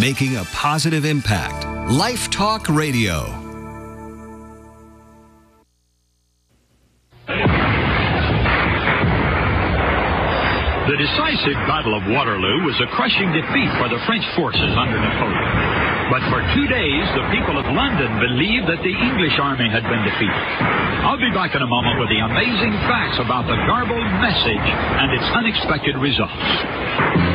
making a positive impact. Life Talk Radio. The decisive Battle of Waterloo was a crushing defeat for the French forces under Napoleon. But for 2 days, the people of London believed that the English army had been defeated. I'll be back in a moment with the amazing facts about the garbled message and its unexpected results.